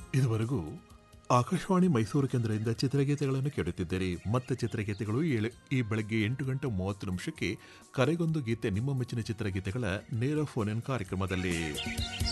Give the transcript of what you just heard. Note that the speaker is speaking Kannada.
ಇದುವರೆಗೂ ಆಕಾಶವಾಣಿ ಮೈಸೂರು ಕೇಂದ್ರದಿಂದ ಚಿತ್ರಗೀತೆಗಳನ್ನು ಕೇಳುತ್ತಿದ್ದೀರಿ. ಮತ್ತೆ ಚಿತ್ರಗೀತೆಗಳು ಈ ಬೆಳಗ್ಗೆ 8:30 ಕರೆಗೊಂದು ಗೀತೆ ನಿಮ್ಮ ಮೆಚ್ಚಿನ ಚಿತ್ರಗೀತೆಗಳ ನೇರ ಫೋನ್ ಇನ್ ಕಾರ್ಯಕ್ರಮದಲ್ಲಿ.